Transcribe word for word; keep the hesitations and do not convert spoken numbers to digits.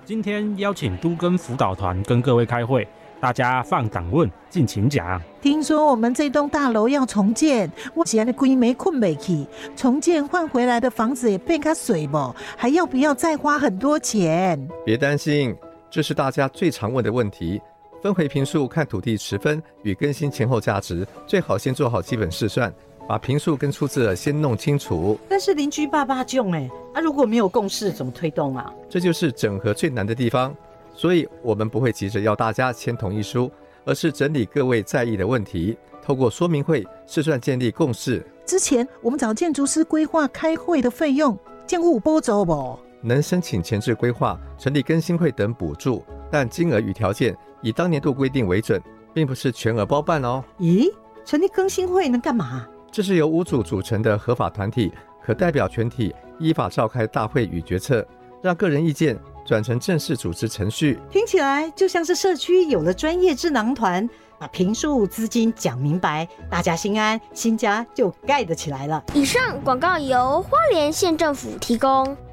今天邀请都更辅导团跟各位开会，大家放胆问，尽情讲。 听说我们这栋大楼要重建，我现在规没困不起，重建换回来的房子也变较水不，还要不要再花很多钱？ 别担心，这是大家最常问的问题。分回坪数看土地持分与更新前后价值，最好先做好基本试算，把坪数跟出资额先弄清楚。 但是邻居爸爸囧哎，啊如果没有共识怎么推动啊？ 这就是整合最难的地方，所以我们不会急着要大家签同意书，而是整理各位在意的问题，透过说明会试算建立共识。 之前我们找建筑师规划开会的费用，建物有补助不？ 能申请前置规划、成立更新会等补助，但金额与条件以当年度规定为准，并不是全额包办哦。 咦，成立更新会能干嘛？ 这是由屋主组成的合法团体，可代表全体依法召开大会与决策，让个人意见转成正式组织程序。 听起来就像是社区有了专业智囊团，把坪数资金讲明白，大家心安，新家就盖得起来了。 以上广告由花莲县政府提供。